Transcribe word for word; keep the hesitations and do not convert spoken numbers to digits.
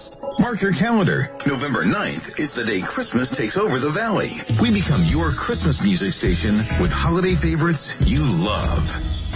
Mark your calendar. November ninth is the day Christmas takes over the Valley. We become your Christmas music station with holiday favorites you love.